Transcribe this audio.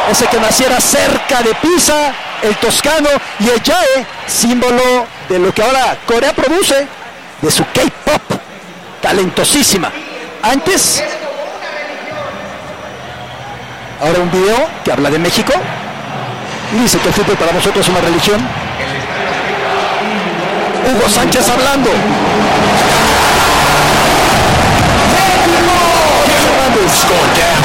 ese que naciera cerca de Pisa, el toscano, y el Jae, símbolo de lo que ahora Corea produce, de su K-pop, talentosísima. Antes, ahora un video que habla de México, y dice que el fútbol para nosotros es una religión. Hugo Sánchez hablando. Go down.